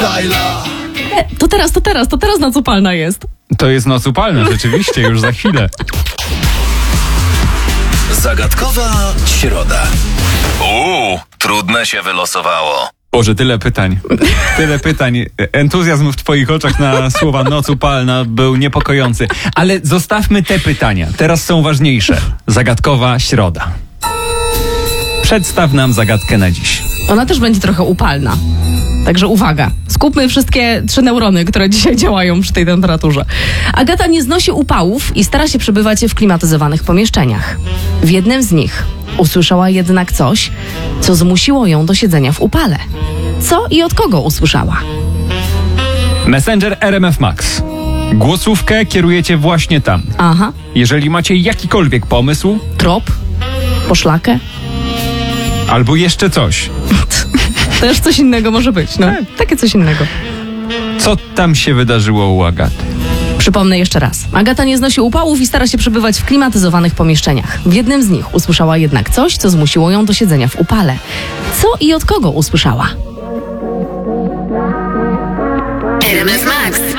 To teraz noc upalna jest. To jest noc upalna, rzeczywiście, już za chwilę. Zagadkowa środa. Trudne się wylosowało. Boże, tyle pytań. Tyle pytań. Entuzjazm w twoich oczach na słowa noc upalna był niepokojący. Ale zostawmy te pytania. Teraz są ważniejsze. Zagadkowa środa. Przedstaw nam zagadkę na dziś. Ona też będzie trochę upalna. Także uwaga, skupmy wszystkie 3 neurony, które dzisiaj działają przy tej temperaturze. Agata nie znosi upałów i stara się przebywać w klimatyzowanych pomieszczeniach. W jednym z nich usłyszała jednak coś, co zmusiło ją do siedzenia w upale. Co i od kogo usłyszała? Messenger RMF Max. Głosówkę kierujecie właśnie tam. Aha. Jeżeli macie jakikolwiek pomysł, Trop? Poszlakę? albo jeszcze coś, Też coś innego może być, no. Takie coś innego. co tam się wydarzyło u Agaty? Przypomnę jeszcze raz. Agata nie znosi upałów i stara się przebywać w klimatyzowanych pomieszczeniach. W jednym z nich usłyszała jednak coś, co zmusiło ją do siedzenia w upale. Co i od kogo usłyszała? RMF Max.